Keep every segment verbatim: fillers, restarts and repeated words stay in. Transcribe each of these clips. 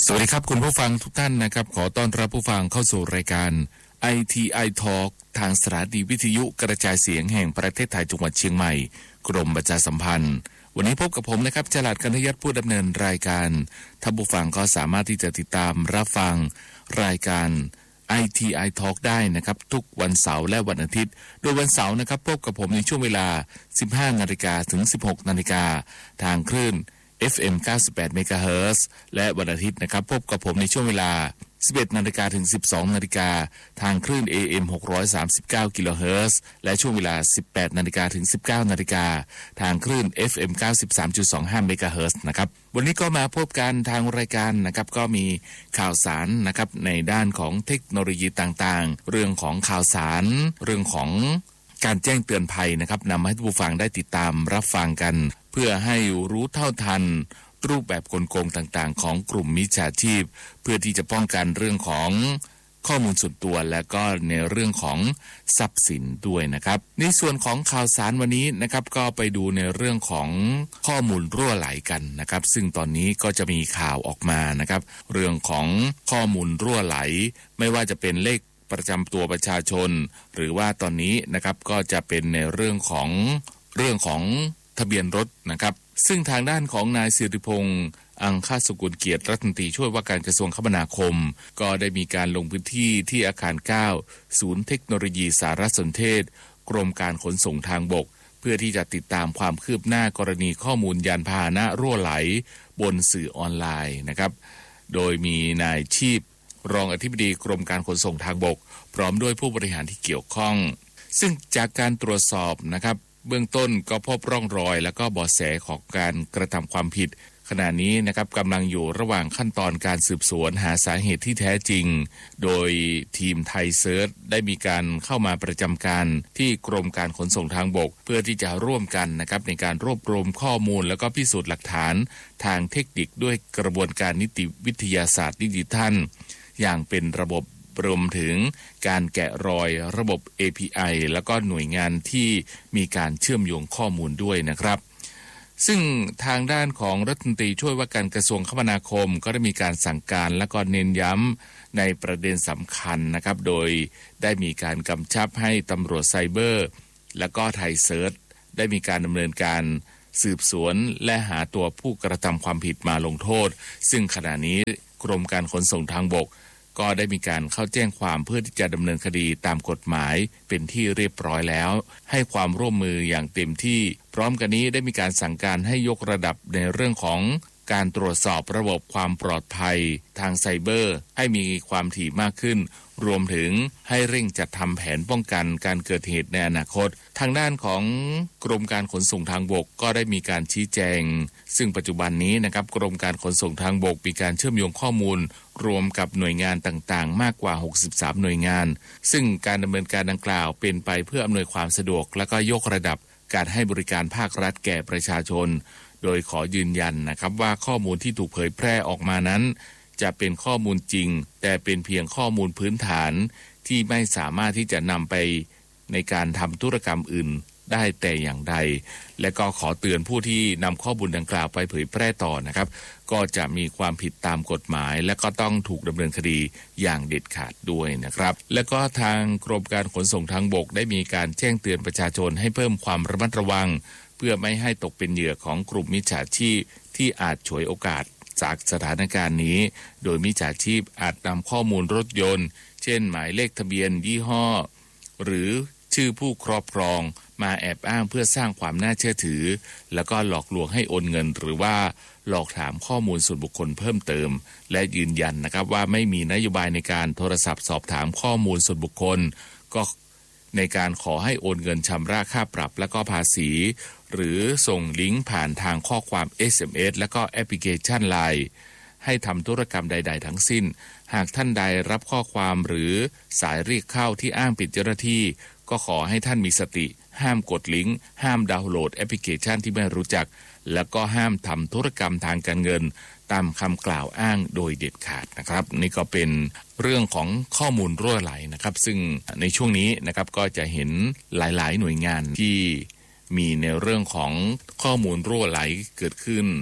สวัสดีครับคุณผู้ฟังทุกท่านนะครับขอต้อนรับผู้ฟังเข้าสู่รายการ ไอ ที ไอ Talk ทางสถานีวิทยุกระจายเสียงแห่งประเทศไทยจังหวัดเชียงใหม่กรมประชาสัมพันธ์วันนี้พบกับผมนะครับจรัส กัญญยัตน์ผู้ดำเนินรายการท่านผู้ฟังก็สามารถที่จะติดตามรับฟังรายการ ไอ ที ไอ Talk ได้นะครับทุกวันเสาร์และวันอาทิตย์โดยวันเสาร์นะครับพบกับผมในช่วงเวลา สิบห้านาฬิกา ถึง สิบหกนาฬิกาทางคลื่นเอฟ เอ็ม เก้าสิบแปด เมกะเฮิรตซ์และวันอาทิตย์นะครับพบกับผมในช่วงเวลา สิบเอ็ดนาฬิกา ถึง สิบสองนาฬิกาทางคลื่น เอ เอ็ม หกร้อยสามสิบเก้า กิโลเฮิรตซ์และช่วงเวลา สิบแปดนาฬิกา ถึง สิบเก้านาฬิกาทางคลื่น เอฟ เอ็ม เก้าสิบสามจุดสองห้า เมกะเฮิรตซ์นะครับวันนี้ก็มาพบกันทางรายการนะครับก็มีข่าวสารนะครับในด้านของเทคโนโลยีต่างๆเรื่องของข่าวสารเรื่องของการแจ้งเตือนภัยนะครับนำให้ผู้ฟังได้ติดตามรับฟังกันเพื่อให้รู้เท่าทันรูปแบบกลโกงต่างๆของกลุ่มมิจฉาชีพเพื่อที่จะป้องกันเรื่องของข้อมูลส่วนตัวและก็ในเรื่องของทรัพย์สินด้วยนะครับในส่วนของข่าวสารวันนี้นะครับก็ไปดูในเรื่องของข้อมูลรั่วไหลกันนะครับซึ่งตอนนี้ก็จะมีข่าวออกมานะครับเรื่องของข้อมูลรั่วไหลไม่ว่าจะเป็นเลขประจำตัวประชาชนหรือว่าตอนนี้นะครับก็จะเป็นในเรื่องของเรื่องของทะเบียนรถนะครับซึ่งทางด้านของนายสิริพงษ์อังคสกุลเกียรติรัฐมนตรีช่วยว่าการกระทรวงคมนาคมก็ได้มีการลงพื้นที่ที่อาคารเก้าศูนย์เทคโนโลยีสารสนเทศกรมการขนส่งทางบกเพื่อที่จะติดตามความคืบหน้ากรณีข้อมูลยานพาหนะรั่วไหลบนสื่อออนไลน์นะครับโดยมีนายชีพรองอธิบดีกรมการขนส่งทางบกพร้อมด้วยผู้บริหารที่เกี่ยวข้องซึ่งจากการตรวจสอบนะครับเบื้องต้นก็พบร่องรอยและก็เบาะแสของการกระทำความผิดขณะนี้นะครับกำลังอยู่ระหว่างขั้นตอนการสืบสวนหาสาเหตุที่แท้จริงโดยทีมไทยเซิร์ชได้มีการเข้ามาประจำการที่กรมการขนส่งทางบกเพื่อที่จะร่วมกันนะครับในการรวบรวมข้อมูลและก็พิสูจน์หลักฐานทางเทคนิคด้วยกระบวนการนิติวิทยาศาสตร์ดิจิทัลอย่างเป็นระบบรวมถึงการแกะรอยระบบ เอ พี ไอ แล้วก็หน่วยงานที่มีการเชื่อมโยงข้อมูลด้วยนะครับซึ่งทางด้านของรัฐมนตรีช่วยว่าการกระทรวงคมนาคมก็ได้มีการสั่งการและก็เน้นย้ำในประเด็นสำคัญนะครับโดยได้มีการกำชับให้ตำรวจไซเบอร์และก็ไทยเซิร์ชได้มีการดำเนินการสืบสวนและหาตัวผู้กระทำความผิดมาลงโทษซึ่งขณะนี้กรมการขนส่งทางบกก็ได้มีการเข้าแจ้งความเพื่อที่จะดำเนินคดีตามกฎหมายเป็นที่เรียบร้อยแล้วให้ความร่วมมืออย่างเต็มที่พร้อมกันนี้ได้มีการสั่งการให้ยกระดับในเรื่องของการตรวจสอบระบบความปลอดภัยทางไซเบอร์ให้มีความถี่มากขึ้นรวมถึงให้เร่งจัดทำแผนป้องกันการเกิดเหตุในอนาคตทางด้านของกรมการขนส่งทางบกก็ได้มีการชี้แจงซึ่งปัจจุบันนี้นะครับกรมการขนส่งทางบกมีการเชื่อมโยงข้อมูลรวมกับหน่วยงานต่างๆมากกว่าหกสิบสามหน่วยงานซึ่งการดำเนินการดังกล่าวเป็นไปเพื่ออำนวยความสะดวกและก็ยกระดับการให้บริการภาครัฐแก่ประชาชนโดยขอยืนยันนะครับว่าข้อมูลที่ถูกเผยแพร่ออกมานั้นจะเป็นข้อมูลจริงแต่เป็นเพียงข้อมูลพื้นฐานที่ไม่สามารถที่จะนำไปในการทำธุรกรรมอื่นได้แต่อย่างใดและก็ขอเตือนผู้ที่นำข้อมูลดังกล่าวไปเผยแพร่ต่อนะครับก็จะมีความผิดตามกฎหมายและก็ต้องถูกดำเนินคดีอย่างเด็ดขาดด้วยนะครับและก็ทางกรมการขนส่งทางบกได้มีการแจ้งเตือนประชาชนให้เพิ่มความระมัดระวังเพื่อไม่ให้ตกเป็นเหยื่อของกลุ่มมิจฉาชีพที่อาจฉวยโอกาสจากสถานการณ์นี้โดยมิจฉาชีพอาจนำข้อมูลรถยนต์เช่นหมายเลขทะเบียนยี่ห้อหรือชื่อผู้ครอบครองมาแอบอ้างเพื่อสร้างความน่าเชื่อถือแล้วก็หลอกลวงให้โอนเงินหรือว่าหลอกถามข้อมูลส่วนบุคคลเพิ่มเติมและยืนยันนะครับว่าไม่มีนโยบายในการโทรศัพท์สอบถามข้อมูลส่วนบุคคลก็ในการขอให้โอนเงินชำระค่าปรับและก็ภาษีหรือส่งลิงก์ผ่านทางข้อความ เอส เอ็ม เอส และก็แอปพลิเคชัน ไลน์ ให้ทำธุรกรรมใดๆทั้งสิ้นหากท่านใดรับข้อความหรือสายเรียกเข้าที่อ้างเป็นเจ้าหน้าที่ก็ขอให้ท่านมีสติห้ามกดลิงก์ห้ามดาวน์โหลดแอปพลิเคชันที่ไม่รู้จักแล้วก็ห้ามทำธุรกรรมทางการเงินตามคำกล่าวอ้างโดยเด็ดขาดนะครับนี่ก็เป็นเรื่องของข้อมูลรั่วไหลนะครับซึ่งในช่วงนี้นะครับก็จะเห็นหลายๆหน่วยงานที่มีในเรื่องของข้อมูลรั่วไหลเกิดขึ้น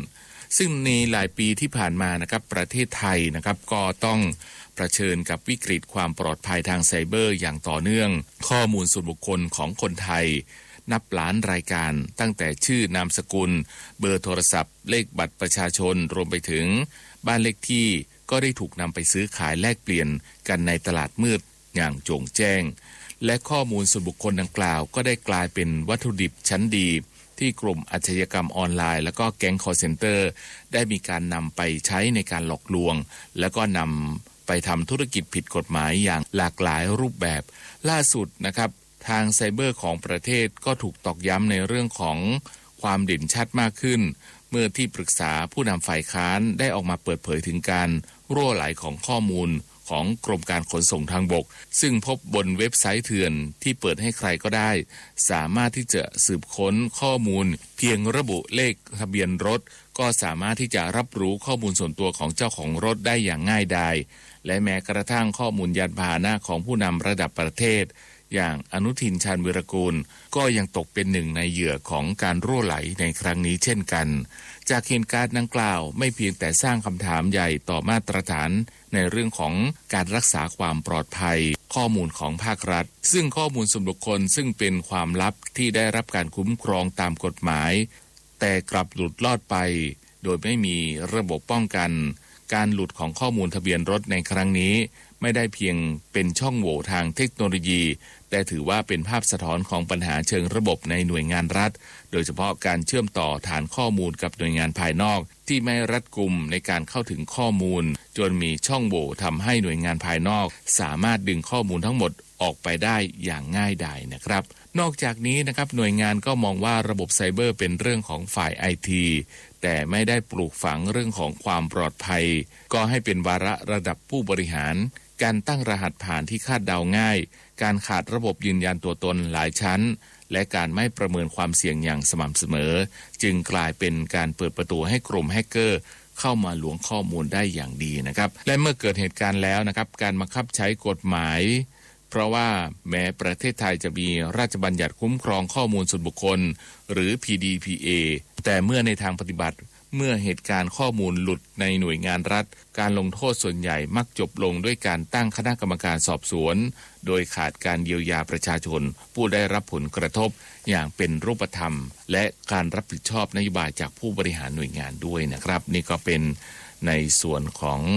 ซึ่งในหลายปีที่ผ่านมานะครับประเทศไทยนะครับก็ต้องเผชิญกับวิกฤตความปลอดภัยทางไซเบอร์อย่างต่อเนื่องข้อมูลส่วนบุคคลของคนไทยนับล้านรายการตั้งแต่ชื่อนามสกุลเบอร์โทรศัพท์เลขบัตรประชาชนรวมไปถึงบ้านเลขที่ก็ได้ถูกนำไปซื้อขายแลกเปลี่ยนกันในตลาดมืดอย่างโจ่งแจ้งและข้อมูลส่วนบุคคลดังกล่าวก็ได้กลายเป็นวัตถุดิบชั้นดีที่กลุ่มอาชญากรรมออนไลน์และก็แก๊งคอลเซ็นเตอร์ได้มีการนำไปใช้ในการหลอกลวงแล้วก็นำไปทำธุรกิจผิดกฎหมายอย่างหลากหลายรูปแบบล่าสุดนะครับทางไซเบอร์ของประเทศก็ถูกตอกย้ำในเรื่องของความเด่นชัดมากขึ้นเมื่อที่ปรึกษาผู้นำฝ่ายค้านได้ออกมาเปิดเผยถึงการรั่วไหลของข้อมูลของกรมการขนส่งทางบกซึ่งพบบนเว็บไซต์เถื่อนที่เปิดให้ใครก็ได้สามารถที่จะสืบค้นข้อมูลเพียงระบุเลขทะเบียนรถก็สามารถที่จะรับรู้ข้อมูลส่วนตัวของเจ้าของรถได้อย่างง่ายดายและแม้กระทั่งข้อมูลยานพาหนะของผู้นำระดับประเทศอย่างอนุทินชาญวิรากูลก็ยังตกเป็นหนึ่งในเหยื่อของการรั่วไหลในครั้งนี้เช่นกันจากเหตุการณ์ดังกล่าวไม่เพียงแต่สร้างคำถามใหญ่ต่อมาตรฐานในเรื่องของการรักษาความปลอดภัยข้อมูลของภาครัฐซึ่งข้อมูลส่วนบุคคลซึ่งเป็นความลับที่ได้รับการคุ้มครองตามกฎหมายแต่กลับหลุดลอดไปโดยไม่มีระบบป้องกันการหลุดของข้อมูลทะเบียนรถในครั้งนี้ไม่ได้เพียงเป็นช่องโหว่ทางเทคโนโลยีแต่ถือว่าเป็นภาพสะท้อนของปัญหาเชิงระบบในหน่วยงานรัฐโดยเฉพาะการเชื่อมต่อฐานข้อมูลกับหน่วยงานภายนอกที่ไม่รัดกุมในการเข้าถึงข้อมูลจนมีช่องโหว่ทำให้หน่วยงานภายนอกสามารถดึงข้อมูลทั้งหมดออกไปได้อย่างง่ายดายนะครับนอกจากนี้นะครับหน่วยงานก็มองว่าระบบไซเบอร์เป็นเรื่องของฝ่าย ไอ ที แต่ไม่ได้ปลูกฝังเรื่องของความปลอดภัยก็ให้เป็นวาระระดับผู้บริหารการตั้งรหัสผ่านที่คาดเดาง่ายการขาดระบบยืนยันตัวตนหลายชั้นและการไม่ประเมินความเสี่ยงอย่างสม่ำเสมอจึงกลายเป็นการเปิดประตูให้กลุ่มแฮกเกอร์เข้ามาล้วงข้อมูลได้อย่างดีนะครับและเมื่อเกิดเหตุการณ์แล้วนะครับการบังคับใช้กฎหมายเพราะว่าแม้ประเทศไทยจะมีราชบัญญัติคุ้มครองข้อมูลส่วนบุคคลหรือ พี ดี พี เอ แต่เมื่อในทางปฏิบัติเมื่อเหตุการณ์ข้อมูลหลุดในหน่วยงานรัฐการลงโทษส่วนใหญ่มักจบลงด้วยการตั้งคณะกรรมการสอบสวนโดยขาดการเยียวยาประชาชนผู้ได้รับผลกระทบอย่างเป็นรูปธรรมและการรับผิดชอบนโยบายจากผู้บริหารหน่วยงานด้วยนะครับนี่ก็เป็นในส่วนของ